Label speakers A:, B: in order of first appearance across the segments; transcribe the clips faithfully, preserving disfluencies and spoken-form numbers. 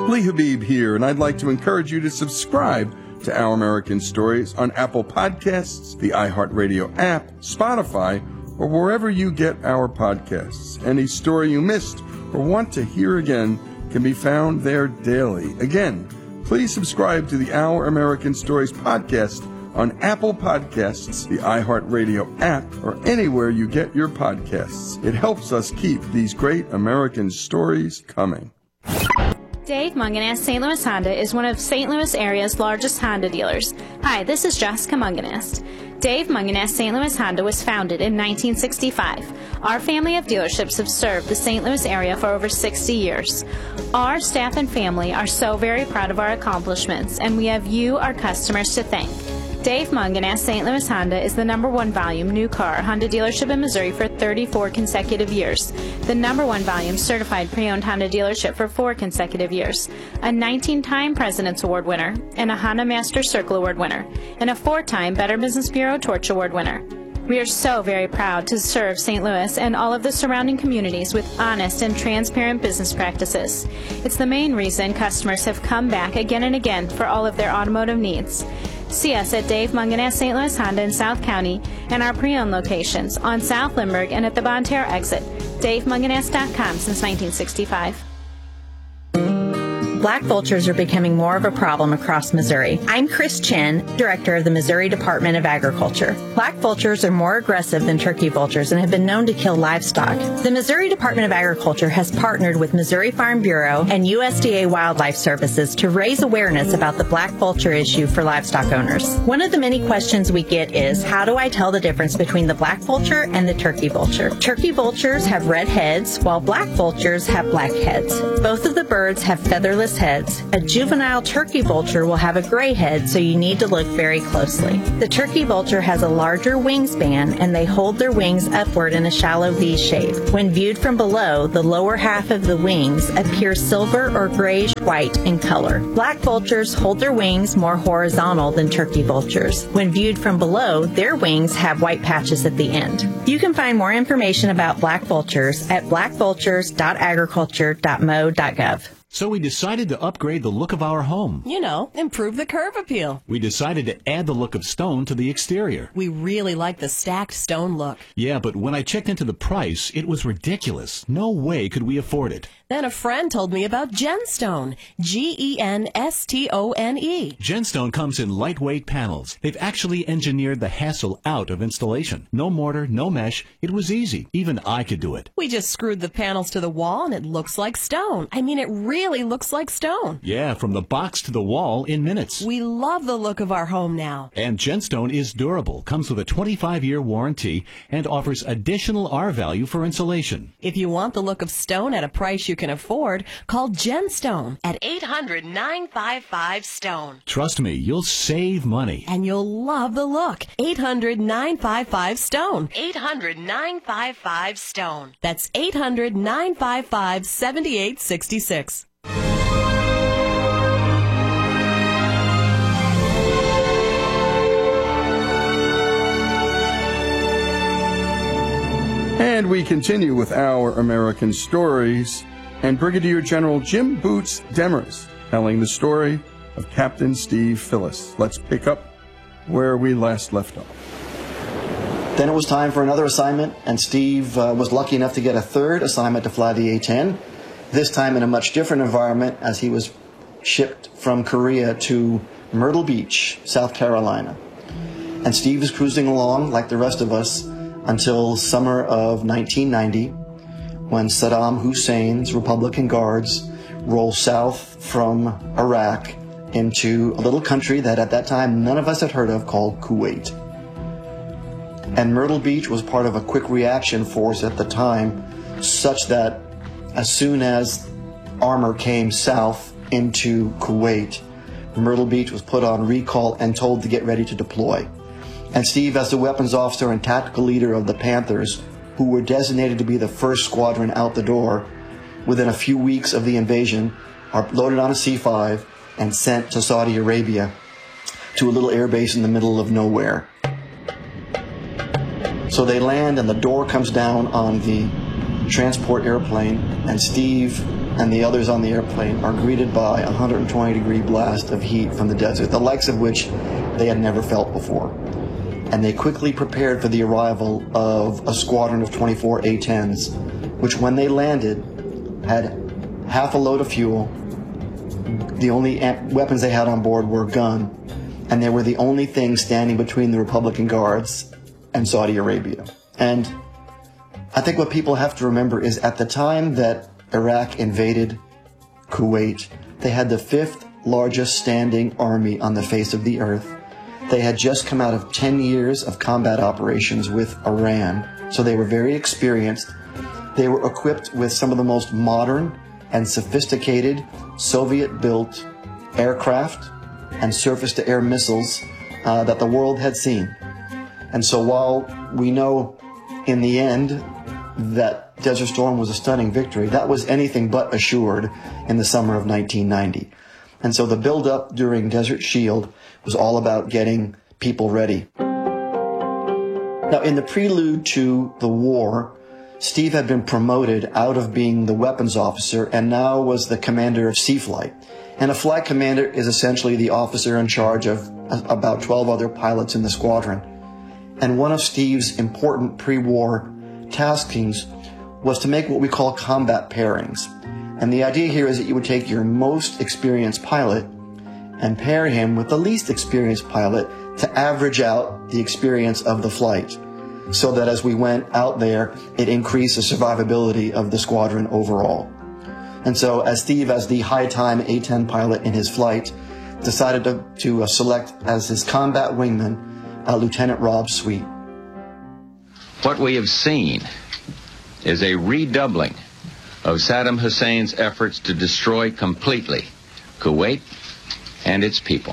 A: Lee Habib here, and I'd like to encourage you to subscribe to Our American Stories on Apple Podcasts, the iHeartRadio app, Spotify, or wherever you get our podcasts. Any story you missed or want to hear again can be found there daily. Again, please subscribe to the Our American Stories podcast on Apple Podcasts, the iHeartRadio app, or anywhere you get your podcasts. It helps us keep these great American stories coming.
B: Dave Munganast Saint Louis Honda is one of Saint Louis area's largest Honda dealers. Hi, this is Jessica Munganast. Dave Munganast Saint Louis Honda was founded in nineteen sixty-five. Our family of dealerships have served the Saint Louis area for over sixty years. Our staff and family are so very proud of our accomplishments, and we have you, our customers, to thank. Dave Munganast Saint Louis Honda is the number one volume new car Honda dealership in Missouri for thirty-four consecutive years, the number one volume certified pre-owned Honda dealership for four consecutive years, a nineteen-time President's Award winner, and a Honda Master Circle Award winner, and a four-time Better Business Bureau Torch Award winner. We are so very proud to serve Saint Louis and all of the surrounding communities with honest and transparent business practices. It's the main reason customers have come back again and again for all of their automotive needs. See us at Dave Munganast Saint Louis Honda in South County and our pre-owned locations on South Lindbergh and at the Bonne Terre exit. Dave Munganast dot com since nineteen sixty-five.
C: Black vultures are becoming more of a problem across Missouri. I'm Chris Chen, Director of the Missouri Department of Agriculture. Black vultures are more aggressive than turkey vultures and have been known to kill livestock. The Missouri Department of Agriculture has partnered with Missouri Farm Bureau and U S D A Wildlife Services to raise awareness about the black vulture issue for livestock owners. One of the many questions we get is, how do I tell the difference between the black vulture and the turkey vulture? Turkey vultures have red heads, while black vultures have black heads. Both of the birds have featherless heads. A juvenile turkey vulture will have a gray head, so you need to look very closely. The turkey vulture has a larger wingspan, and they hold their wings upward in a shallow V shape. When viewed from below, the lower half of the wings appear silver or grayish-white in color. Black vultures hold their wings more horizontal than turkey vultures. When viewed from below, their wings have white patches at the end. You can find more information about black vultures at black vultures dot agriculture dot m o dot gov.
D: So we decided to upgrade the look of our home.
E: You know, improve the curb appeal.
D: We decided to add the look of stone to the exterior.
E: We really like the stacked stone look.
D: Yeah, but when I checked into the price, it was ridiculous. No way could we afford it.
E: Then a friend told me about Genstone. G E N S T O N E.
D: Genstone comes in lightweight panels. They've actually engineered the hassle out of installation. No mortar, no mesh. It was easy. Even I could do it.
E: We just screwed the panels to the wall and it looks like stone. I mean, it really looks like stone.
D: Yeah, from the box to the wall in minutes.
E: We love the look of our home now.
D: And Genstone is durable, comes with a twenty-five year warranty, and offers additional R value for insulation.
E: If you want the look of stone at a price you can afford, call Genstone at eight hundred, nine five five, STONE.
D: Trust me, you'll save money.
E: And you'll love the look. eight hundred, nine five five, STONE. eight hundred, nine five five, STONE. That's eight hundred, nine five five, seven eight six six.
A: And we continue with Our American Stories, and Brigadier General Jim Boots Demers telling the story of Captain Steve Phillis. Let's pick up where we last left off.
F: Then it was time for another assignment, and Steve uh, was lucky enough to get a third assignment to fly the A ten, this time in a much different environment as he was shipped from Korea to Myrtle Beach, South Carolina. And Steve was cruising along like the rest of us until summer of nineteen ninety, when Saddam Hussein's Republican Guards rolled south from Iraq into a little country that at that time none of us had heard of called Kuwait. And Myrtle Beach was part of a quick reaction force at the time, such that as soon as armor came south into Kuwait, Myrtle Beach was put on recall and told to get ready to deploy. And Steve, as the weapons officer and tactical leader of the Panthers, who were designated to be the first squadron out the door, within a few weeks of the invasion, are loaded on a C five and sent to Saudi Arabia, to a little air base in the middle of nowhere. So they land and the door comes down on the transport airplane, and Steve and the others on the airplane are greeted by a one hundred twenty degree blast of heat from the desert, the likes of which they had never felt before. And they quickly prepared for the arrival of a squadron of twenty-four A tens, which when they landed had half a load of fuel. The only weapons they had on board were a gun, and they were the only thing standing between the Republican Guards and Saudi Arabia. And I think what people have to remember is at the time that Iraq invaded Kuwait, they had the fifth largest standing army on the face of the earth. They had just come out of ten years of combat operations with Iran, so they were very experienced. They were equipped with some of the most modern and sophisticated Soviet-built aircraft and surface-to-air missiles uh, that the world had seen. And so while we know in the end that Desert Storm was a stunning victory, that was anything but assured in the summer of nineteen ninety. And so the build-up during Desert Shield was all about getting people ready. Now, in the prelude to the war, Steve had been promoted out of being the weapons officer and now was the commander of Sea Flight. And a flight commander is essentially the officer in charge of about twelve other pilots in the squadron. And one of Steve's important pre-war taskings was to make what we call combat pairings. And the idea here is that you would take your most experienced pilot and pair him with the least experienced pilot to average out the experience of the flight, so that as we went out there, it increased the survivability of the squadron overall. And so as Steve, as the high-time A ten pilot in his flight, decided to, to uh, select as his combat wingman uh, Lieutenant Rob Sweet.
G: What we have seen is a redoubling of Saddam Hussein's efforts to destroy completely Kuwait and its people.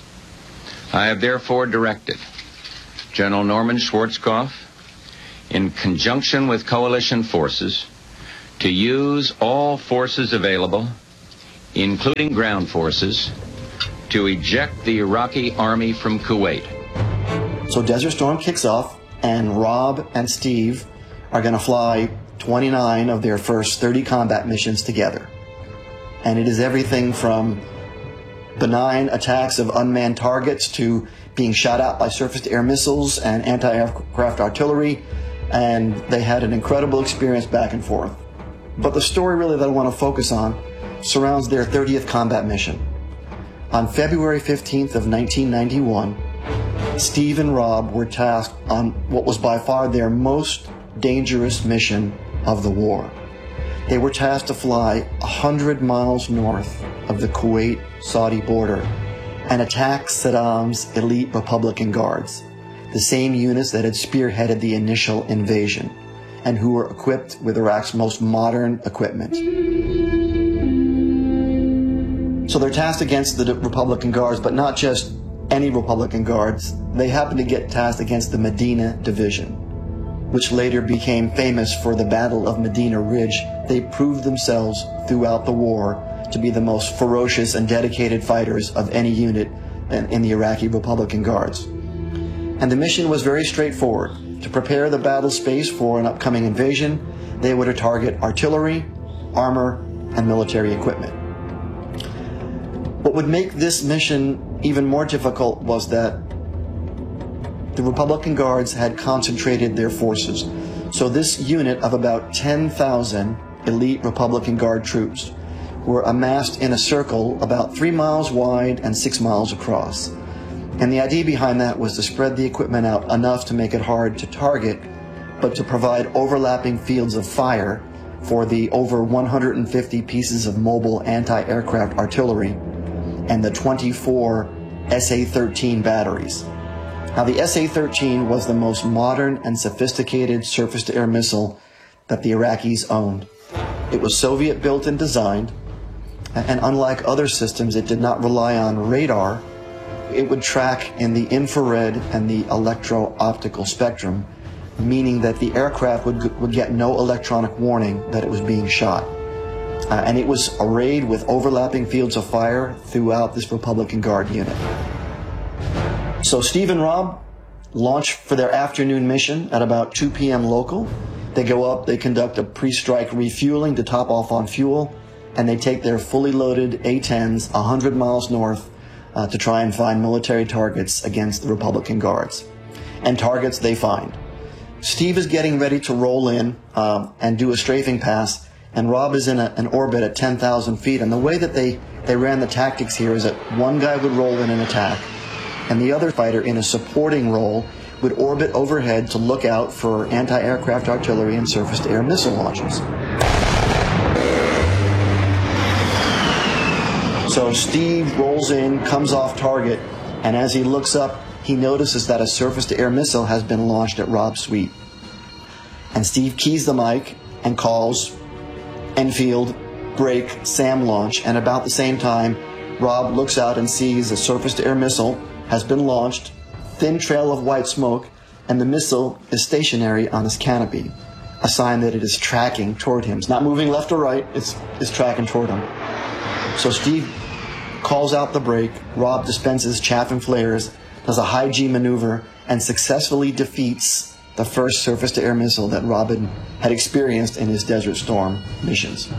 G: I have therefore directed General Norman Schwarzkopf, in conjunction with coalition forces, to use all forces available, including ground forces, to eject the Iraqi army from Kuwait.
F: So Desert Storm kicks off, and Rob and Steve are going to fly twenty-nine of their first thirty combat missions together. And it is everything from benign attacks of unmanned targets to being shot out by surface-to-air missiles and anti-aircraft artillery, and they had an incredible experience back and forth. But the story really that I want to focus on surrounds their thirtieth combat mission. On February fifteenth of nineteen ninety-one, Steve and Rob were tasked on what was by far their most dangerous mission of the war. They were tasked to fly one hundred miles north of the Kuwait-Saudi border and attack Saddam's elite Republican Guards, the same units that had spearheaded the initial invasion and who were equipped with Iraq's most modern equipment. So they're tasked against the Republican Guards, but not just any Republican Guards. They happened to get tasked against the Medina Division, which later became famous for the Battle of Medina Ridge. They proved themselves throughout the war to be the most ferocious and dedicated fighters of any unit in, in the Iraqi Republican Guards. And the mission was very straightforward. To prepare the battle space for an upcoming invasion, they were to target artillery, armor, and military equipment. What would make this mission even more difficult was that the Republican Guards had concentrated their forces. So this unit of about ten thousand elite Republican Guard troops were amassed in a circle about three miles wide and six miles across. And the idea behind that was to spread the equipment out enough to make it hard to target, but to provide overlapping fields of fire for the over one hundred fifty pieces of mobile anti-aircraft artillery and the twenty-four S A thirteen batteries. Now, the S A thirteen was the most modern and sophisticated surface-to-air missile that the Iraqis owned. It was Soviet-built and designed, and unlike other systems, it did not rely on radar. It would track in the infrared and the electro-optical spectrum, meaning that the aircraft would, would get no electronic warning that it was being shot. Uh, and it was arrayed with overlapping fields of fire throughout this Republican Guard unit. So Steve and Rob launch for their afternoon mission at about two p m local. They go up, they conduct a pre-strike refueling to top off on fuel, and they take their fully loaded A tens one hundred miles north uh, to try and find military targets against the Republican Guards. And targets they find. Steve is getting ready to roll in uh, and do a strafing pass, and Rob is in a, an orbit at ten thousand feet. And the way that they, they ran the tactics here is that one guy would roll in an attack, and the other fighter in a supporting role would orbit overhead to look out for anti-aircraft artillery and surface-to-air missile launches. So Steve rolls in, comes off target, and as he looks up, he notices that a surface-to-air missile has been launched at Rob's suite. And Steve keys the mic and calls Enfield, break, SAM launch, and about the same time, Rob looks out and sees a surface-to-air missile has been launched, thin trail of white smoke, and the missile is stationary on his canopy, a sign that it is tracking toward him. It's not moving left or right, it's, it's tracking toward him. So Steve calls out the break, Rob dispenses chaff and flares, does a high G maneuver, and successfully defeats the first surface-to-air missile that Robin had experienced in his Desert Storm missions.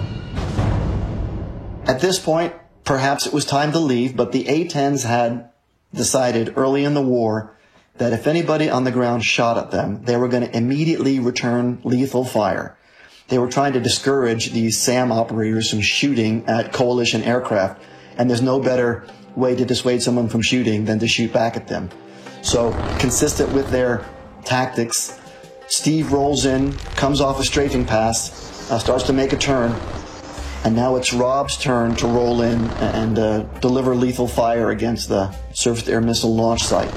F: At this point, perhaps it was time to leave, but the A tens had decided early in the war that if anybody on the ground shot at them, they were going to immediately return lethal fire. They were trying to discourage these SAM operators from shooting at coalition aircraft, and there's no better way to dissuade someone from shooting than to shoot back at them. So, consistent with their tactics, Steve rolls in, comes off a strafing pass, uh, starts to make a turn, and now it's Rob's turn to roll in and uh, deliver lethal fire against the surface-to-air missile launch site.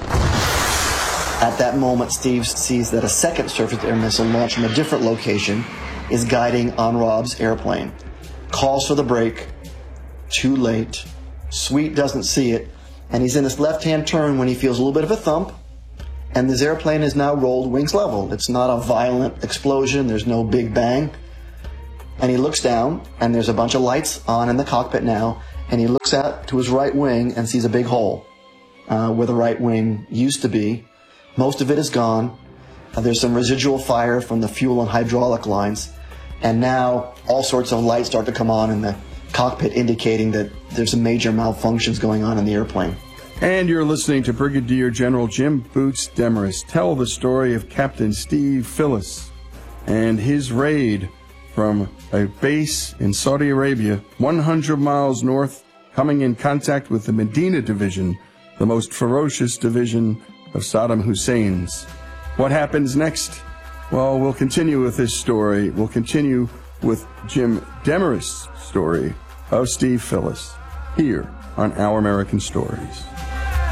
F: At that moment, Steve sees that a second surface-to-air missile launched from a different location is guiding on Rob's airplane. Calls for the brake. Too late. Sweet doesn't see it, and he's in his left-hand turn when he feels a little bit of a thump, and his airplane is now rolled wings level. It's not a violent explosion. There's no big bang. And he looks down, and there's a bunch of lights on in the cockpit now, and he looks out to his right wing and sees a big hole uh, where the right wing used to be. Most of it is gone. Uh, there's some residual fire from the fuel and hydraulic lines, and now all sorts of lights start to come on in the cockpit, indicating that there's some major malfunctions going on in the airplane.
A: And you're listening to Brigadier General Jim Boots Demarest tell the story of Captain Steve Phillis and his raid from a base in Saudi Arabia, one hundred miles north, coming in contact with the Medina Division, the most ferocious division of Saddam Hussein's. What happens next? Well, we'll continue with this story. We'll continue with Jim Demarest's story of Steve Phillis here on Our American Stories.